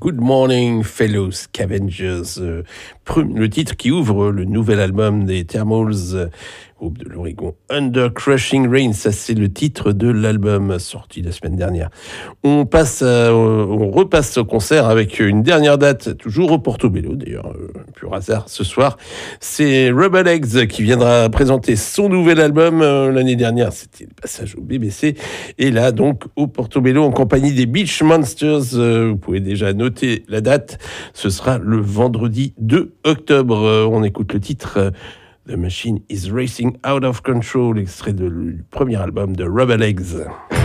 Good Morning Fellow Scavengers, le titre qui ouvre le nouvel album des Thermals, groupe de l'Oregon, Under Crushing Rain. Ça, c'est le titre de l'album sorti la semaine dernière. On repasse au concert avec une dernière date, toujours au Portobello, d'ailleurs, pur hasard ce soir. C'est Rubber Legs qui viendra présenter son nouvel album. L'année dernière, c'était le passage au BBC. Et là, donc, au Portobello, en compagnie des Beach Monsters. Vous pouvez déjà noter la date. Ce sera le vendredi 2 octobre. On écoute le titre The Machine is Racing Out of Control, extrait du premier album de Rubber Legs.